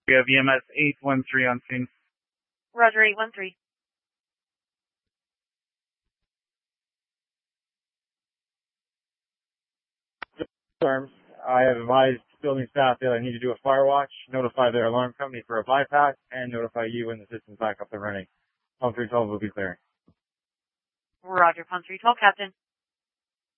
We have EMS 813 on scene. Roger, 813. Terms. I have advised building staff that I need to do a fire watch, notify their alarm company for a bypass, and notify you when the system's back up and running. Pump 312 will be clearing. Roger, Pump 312, Captain.